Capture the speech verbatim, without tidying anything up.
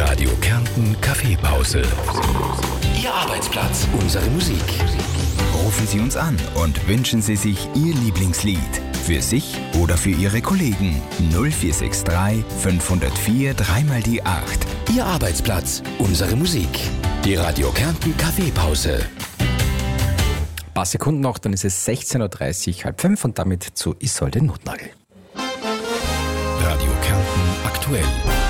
Radio Kärnten Kaffeepause. Ihr Arbeitsplatz, unsere Musik. Rufen Sie uns an und wünschen Sie sich Ihr Lieblingslied. Für sich oder für Ihre Kollegen. null vier sechs drei fünf null vier drei mal die acht. Ihr Arbeitsplatz, unsere Musik. Die Radio Kärnten Kaffeepause. Ein paar Sekunden noch, dann ist es sechzehn Uhr dreißig, halb fünf und damit zu Isolde Notnagel. Radio Kärnten aktuell.